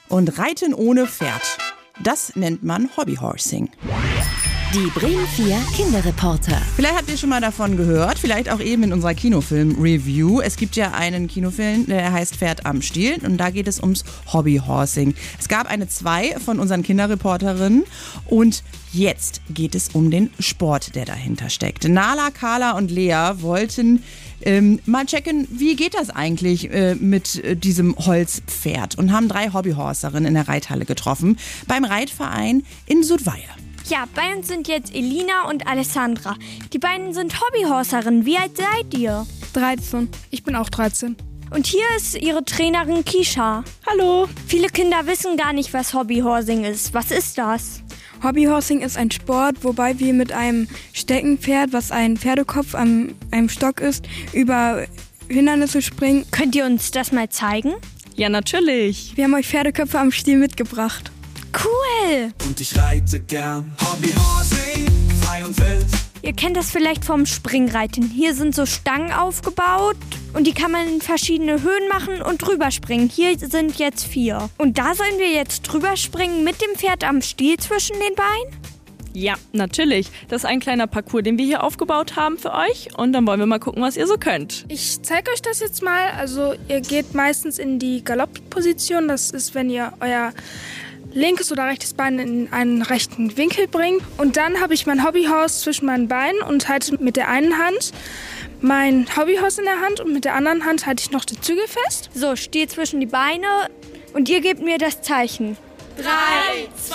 Und Reiten ohne Pferd, das nennt man Hobbyhorsing. Die Bremen 4 Kinderreporter. Vielleicht habt ihr schon mal davon gehört, vielleicht auch eben in unserer Kinofilm-Review. Es gibt ja einen Kinofilm, der heißt Pferd am Stiel und da geht es ums Hobbyhorsing. Es gab eine 2 von unseren Kinderreporterinnen und jetzt geht es um den Sport, der dahinter steckt. Nala, Carla und Lea wollten mal checken, wie geht das eigentlich mit diesem Holzpferd und haben 3 Hobbyhorserinnen in der Reithalle getroffen beim Reitverein in Sudweihe. Ja, bei uns sind jetzt Elina und Alessandra. Die beiden sind Hobbyhorserinnen. Wie alt seid ihr? 13. Ich bin auch 13. Und hier ist ihre Trainerin Kisha. Hallo. Viele Kinder wissen gar nicht, was Hobbyhorsing ist. Was ist das? Hobbyhorsing ist ein Sport, wobei wir mit einem Steckenpferd, was ein Pferdekopf an einem Stock ist, über Hindernisse springen. Könnt ihr uns das mal zeigen? Ja, natürlich. Wir haben euch Pferdeköpfe am Stiel mitgebracht. Cool! Und ich reite gern Hobbyhorsing, frei und wild. Ihr kennt das vielleicht vom Springreiten. Hier sind so Stangen aufgebaut und die kann man in verschiedene Höhen machen und drüber springen. Hier sind jetzt 4. Und da sollen wir jetzt drüber springen mit dem Pferd am Stiel zwischen den Beinen? Ja, natürlich. Das ist ein kleiner Parcours, den wir hier aufgebaut haben für euch. Und dann wollen wir mal gucken, was ihr so könnt. Ich zeige euch das jetzt mal. Also ihr geht meistens in die Galoppposition. Das ist, wenn ihr euer linkes oder rechtes Bein in einen rechten Winkel bringt. Und dann habe ich mein Hobbyhorse zwischen meinen Beinen und halte mit der einen Hand mein Hobbyhorse in der Hand und mit der anderen Hand halte ich noch die Zügel fest. So, stehe zwischen die Beine und ihr gebt mir das Zeichen. 3, 2,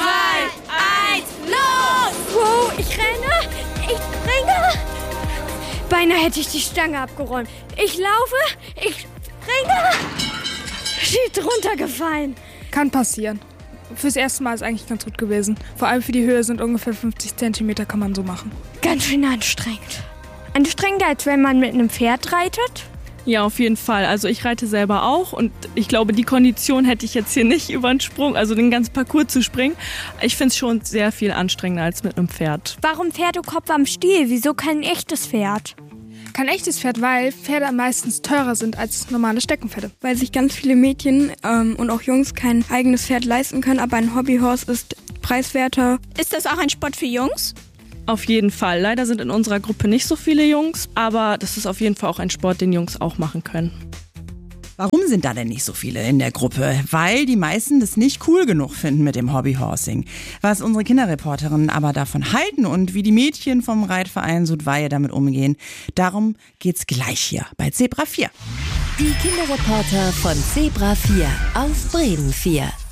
1, los! Wow, ich renne, ich springe. Beinahe hätte ich die Stange abgeräumt. Ich laufe, ich springe. Sie ist runtergefallen. Kann passieren. Fürs erste Mal ist eigentlich ganz gut gewesen. Vor allem für die Höhe sind ungefähr 50 cm, kann man so machen. Ganz schön anstrengend. Anstrengender, als wenn man mit einem Pferd reitet? Ja, auf jeden Fall. Also ich reite selber auch und ich glaube, die Kondition hätte ich jetzt hier nicht über den Sprung, also den ganzen Parcours zu springen. Ich finde es schon sehr viel anstrengender als mit einem Pferd. Warum Pferdekopf am Stiel? Wieso kein echtes Pferd? Kein echtes Pferd, weil Pferde meistens teurer sind als normale Steckenpferde. Weil sich ganz viele Mädchen und auch Jungs kein eigenes Pferd leisten können, aber ein Hobbyhorse ist preiswerter. Ist das auch ein Sport für Jungs? Auf jeden Fall. Leider sind in unserer Gruppe nicht so viele Jungs, aber das ist auf jeden Fall auch ein Sport, den Jungs auch machen können. Warum sind da denn nicht so viele in der Gruppe? Weil die meisten das nicht cool genug finden mit dem Hobbyhorsing. Was unsere Kinderreporterinnen aber davon halten und wie die Mädchen vom Reitverein Sudweihe damit umgehen, darum geht's gleich hier bei Zebra 4. Die Kinderreporter von Zebra 4 auf Bremen 4.